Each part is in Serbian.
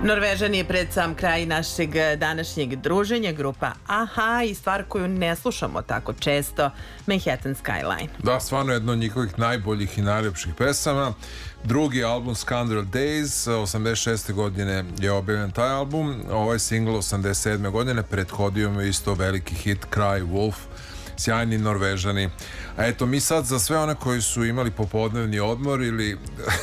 Norvežan je pred sam kraj našeg današnjeg druženja, grupa Aha i stvar koju ne slušamo tako često, Manhattan Skyline. Da, stvarno jedno od njihovih najboljih i najljepših pesama. Drugi album Scandal Days, 86. godine je objavljen taj album. Ovaj single 87. godine prethodio mu isto veliki hit Cry Wolf, sjajni Norvežani. A eto, mi sad za sve one koji su imali popodnevni odmor ili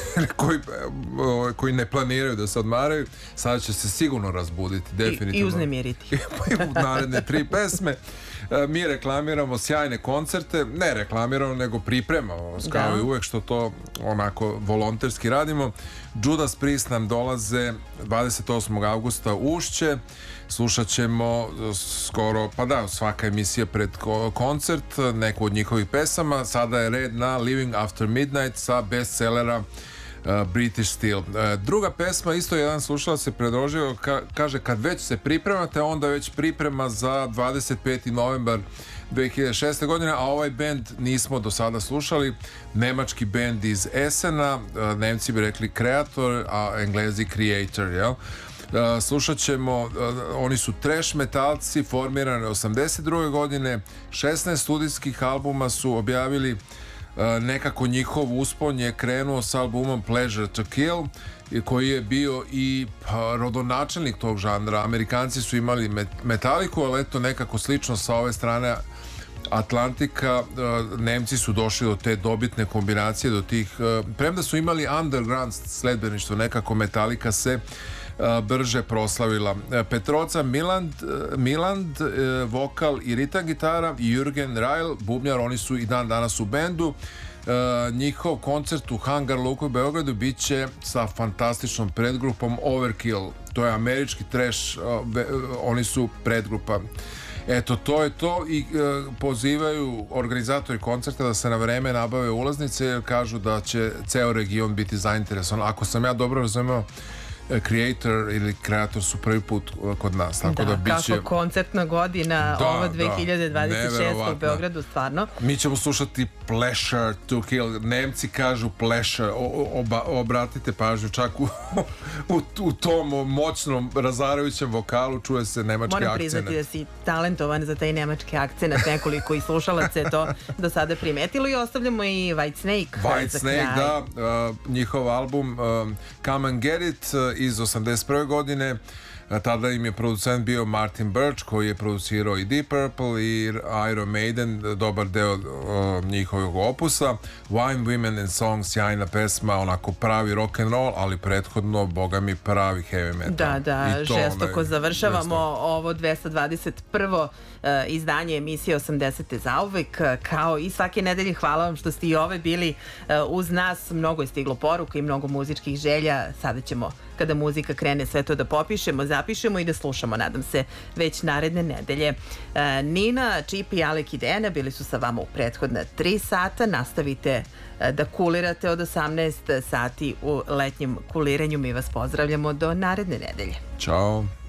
koji ne planiraju da se odmaraju, sada će se sigurno razbuditi, definitivno. I uznemiriti. U naredne 3 pesme. Mi reklamiramo sjajne koncerte, ne reklamiramo, nego pripremamo, kao i uvek što to onako volonterski radimo. Judas Priest nam dolaze 28. augusta u Ušće. Slušat ćemo skoro, pa da, svaka emisija pred koncert, neku od njihovih pesama. Sada je red na Living After Midnight sa bestsellera British Steel. Druga pesma, isto jedan slušalac se predložio, kaže kad već se pripremate, onda već priprema za 25. novembar 2006. godine, a ovaj band nismo do sada slušali. Nemački band iz Essena, Nemci bi rekli Kreator, a Englezi Creator, jel? Slušat ćemo, oni su trash metalci, formirani 82. godine, 16 studijskih albuma su objavili. Nekako njihov uspon je krenuo s albumom Pleasure to Kill, koji je bio i rodonačelnik tog žanra. Amerikanci su imali Metalliku, ali eto nekako slično sa ove strane Atlantika, Nemci su došli do te dobitne kombinacije, do tih, premda su imali underground sledbeništvo, nekako Metallica se brže proslavila. Petroca Miland, vokal i ritam gitara, i Jürgen Reil, bubnjar, oni su i dan danas u bendu. Njihov koncert u Hangar Luku u Beogradu bit će sa fantastičnom predgrupom Overkill. To je američki trash, oni su predgrupa. Eto, to je to i pozivaju organizatori koncerta da se na vreme nabave ulaznice, jer kažu da će ceo region biti zainteresovan. Ako sam ja dobro razumeo, Creator ili Kreator su prvi put kod nas, tako da biće... kako koncertna godina, ova 2026 u Beogradu, stvarno. Mi ćemo slušati Pleasure to Kill, Nemci kažu Pleasure, obratite pažnju, čak u tom moćnom, razarajućem vokalu čuje se nemački akcent. Moram priznati da si talentovan za taj nemački akcent, nekoliko i slušalaca je to do sada primetilo, i ostavljamo i Whitesnake, da, njihov album Come and Get It iz 81. godine. Tada im je producent bio Martin Birch, koji je producirao i Deep Purple i Iron Maiden, dobar deo njihovog opusa. Wine, Women and Songs, sjajna pesma, onako pravi rock and roll, ali prethodno, boga mi, pravi heavy metal. Da, žestoko završavamo ovo 221. izdanje emisije 80. zauvek. Kao i svake nedelje, hvala vam što ste i ove bili uz nas. Mnogo je stiglo poruka i mnogo muzičkih želja. Sada ćemo, kada muzika krene, sve to da popišemo, zapišemo i da slušamo, nadam se, već naredne nedelje. Nina, Čipi, Alek i Dena bili su sa vama u prethodna 3 sata. Nastavite da kulirate od 18 sati u letnjem kuliranju. Mi vas pozdravljamo do naredne nedelje. Ćao.